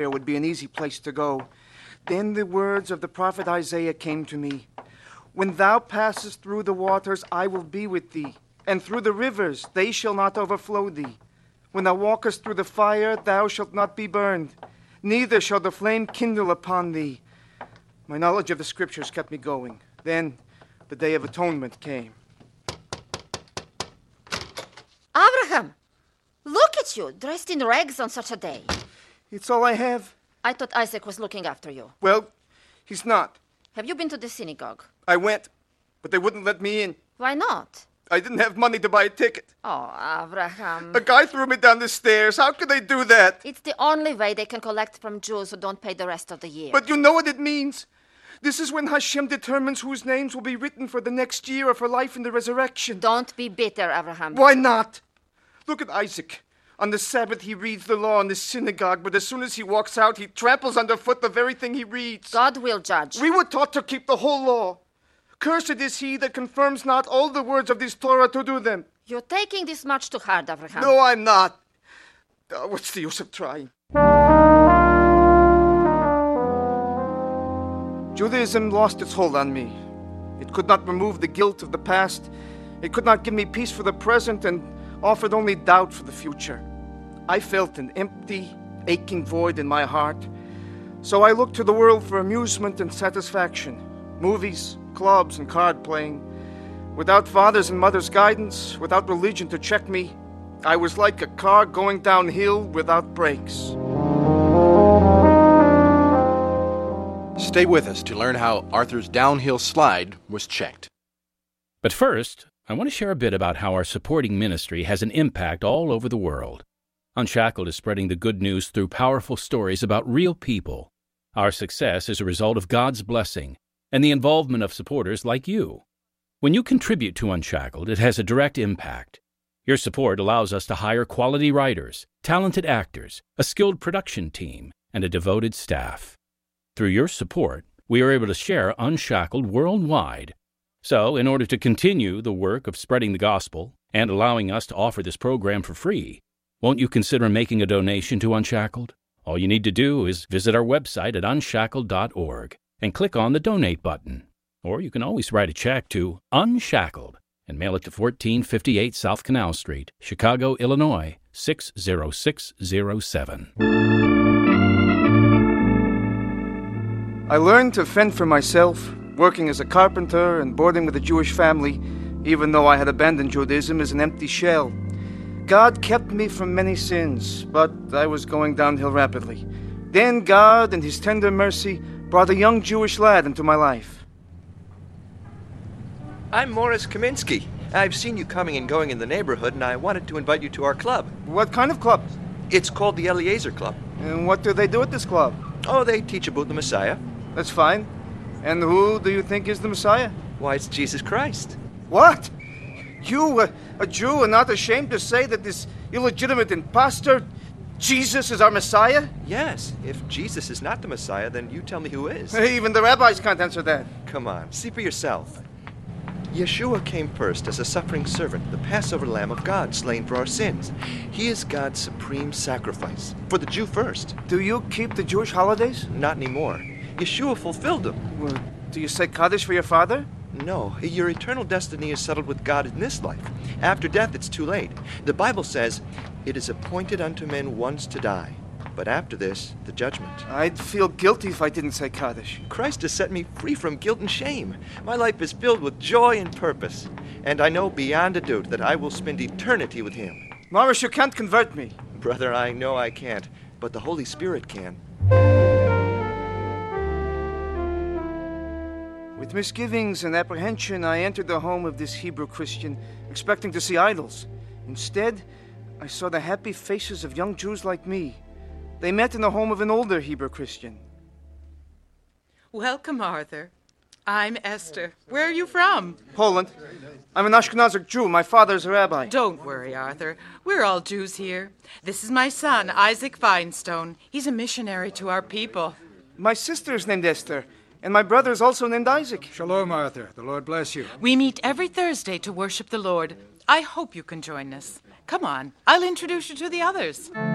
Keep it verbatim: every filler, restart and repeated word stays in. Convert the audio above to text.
would be an easy place to go. Then the words of the prophet Isaiah came to me. When thou passest through the waters, I will be with thee, and through the rivers, they shall not overflow thee. When thou walkest through the fire, thou shalt not be burned, neither shall the flame kindle upon thee. My knowledge of the scriptures kept me going. Then the day of atonement came. Abraham, look at you, dressed in rags on such a day. It's all I have. I thought Isaac was looking after you. Well, he's not. Have you been to the synagogue? I went, but they wouldn't let me in. Why not? I didn't have money to buy a ticket. Oh, Abraham. A guy threw me down the stairs. How could they do that? It's the only way they can collect from Jews who don't pay the rest of the year. But you know what it means. This is when Hashem determines whose names will be written for the next year or for life in the resurrection. Don't be bitter, Abraham. Why not? Look at Isaac. On the Sabbath, he reads the law in the synagogue, but as soon as he walks out, he tramples underfoot the very thing he reads. God will judge. We were taught to keep the whole law. Cursed is he that confirms not all the words of this Torah to do them. You're taking this much to heart, Abraham. No, I'm not. Uh, what's the use of trying? Judaism lost its hold on me. It could not remove the guilt of the past. It could not give me peace for the present and offered only doubt for the future. I felt an empty, aching void in my heart. So I looked to the world for amusement and satisfaction. Movies, clubs, and card playing. Without father's and mother's guidance, without religion to check me, I was like a car going downhill without brakes. Stay with us to learn how Arthur's downhill slide was checked. But first, I want to share a bit about how our supporting ministry has an impact all over the world. Unshackled is spreading the good news through powerful stories about real people. Our success is a result of God's blessing and the involvement of supporters like you. When you contribute to Unshackled, it has a direct impact. Your support allows us to hire quality writers, talented actors, a skilled production team, and a devoted staff. Through your support, we are able to share Unshackled worldwide. So, in order to continue the work of spreading the gospel and allowing us to offer this program for free, won't you consider making a donation to Unshackled? All you need to do is visit our website at unshackled dot org and click on the Donate button. Or you can always write a check to Unshackled and mail it to fourteen fifty-eight South Canal Street, Chicago, Illinois, six zero six zero seven. I learned to fend for myself, working as a carpenter and boarding with a Jewish family, even though I had abandoned Judaism as an empty shell. God kept me from many sins, but I was going downhill rapidly. Then God, in His tender mercy, brought a young Jewish lad into my life. I'm Morris Kaminsky. I've seen you coming and going in the neighborhood, and I wanted to invite you to our club. What kind of club? It's called the Eliezer Club. And what do they do at this club? Oh, they teach about the Messiah. That's fine. And who do you think is the Messiah? Why, it's Jesus Christ. What? You, a, a Jew, are not ashamed to say that this illegitimate impostor, Jesus, is our Messiah? Yes. If Jesus is not the Messiah, then you tell me who is. Even the rabbis can't answer that. Come on, see for yourself. Yeshua came first as a suffering servant, the Passover Lamb of God, slain for our sins. He is God's supreme sacrifice. For the Jew first. Do you keep the Jewish holidays? Not anymore. Yeshua fulfilled them. Well, do you say Kaddish for your father? No, your eternal destiny is settled with God in this life. After death, it's too late. The Bible says, "It is appointed unto men once to die, but after this, the judgment." I'd feel guilty if I didn't say Kaddish. Christ has set me free from guilt and shame. My life is filled with joy and purpose, and I know beyond a doubt that I will spend eternity with Him. Morris, you can't convert me. Brother, I know I can't, but the Holy Spirit can. With misgivings and apprehension, I entered the home of this Hebrew Christian, expecting to see idols. Instead, I saw the happy faces of young Jews like me. They met in the home of an older Hebrew Christian. Welcome, Arthur. I'm Esther. Where are you from? Poland. I'm an Ashkenazic Jew. My father's a rabbi. Don't worry, Arthur. We're all Jews here. This is my son, Isaac Feinstone. He's a missionary to our people. My sister's named Esther, and my brother is also named Isaac. Shalom, Arthur. The Lord bless you. We meet every Thursday to worship the Lord. I hope you can join us. Come on, I'll introduce you to the others.